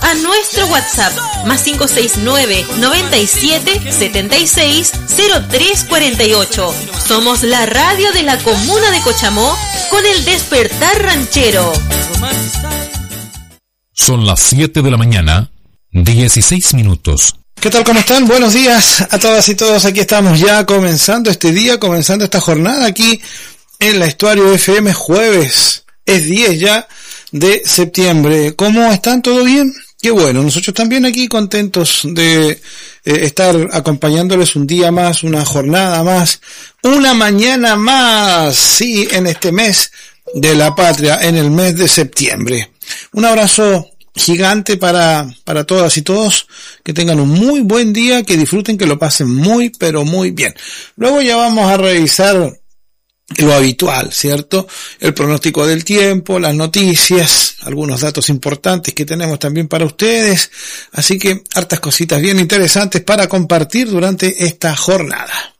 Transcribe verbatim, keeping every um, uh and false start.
a nuestro WhatsApp más cinco seis nueve, noventa y siete, setenta y seis, cero tres cuarenta y ocho. Somos la radio de la comuna de Cochamó con el despertar ranchero. Son las siete de la mañana, dieciséis minutos. ¿Qué tal? ¿Cómo están? Buenos días a todas y todos. Aquí estamos ya comenzando este día, comenzando esta jornada aquí en la Estuario F M, jueves. Es diez ya de septiembre. ¿Cómo están? ¿Todo bien? Qué bueno. Nosotros también aquí contentos de eh, estar acompañándoles un día más, una jornada más, una mañana más, sí, en este mes de la patria, en el mes de septiembre. Un abrazo gigante para, para todas y todos, que tengan un muy buen día, que disfruten, que lo pasen muy, pero muy bien. Luego ya vamos a revisar lo habitual, ¿cierto? El pronóstico del tiempo, las noticias, algunos datos importantes que tenemos también para ustedes, así que hartas cositas bien interesantes para compartir durante esta jornada.